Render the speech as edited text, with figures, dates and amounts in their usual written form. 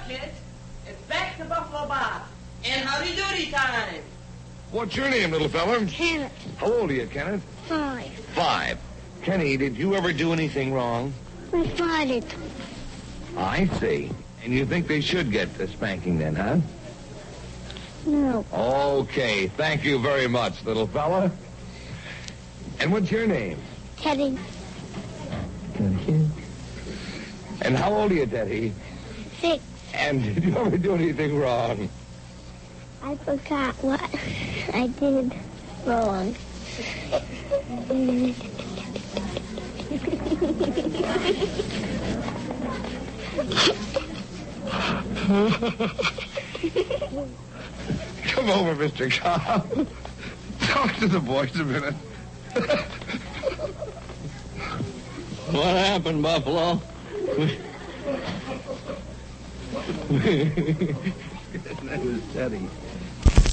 kids. It's back to Buffalo Bob. And howdy-doody time. What's your name, little fella? Kenneth. How old are you, Kenneth? 5. 5. Kenny, did you ever do anything wrong? My father. I see. And you think they should get the spanking then, huh? No. Okay. Thank you very much, little fella. And what's your name? Teddy. Teddy. And how old are you, Teddy? 6. And did you ever do anything wrong? I forgot what I did wrong. Come over, Mr. Cobb. Talk to the boys a minute. What happened, Buffalo? That was Teddy.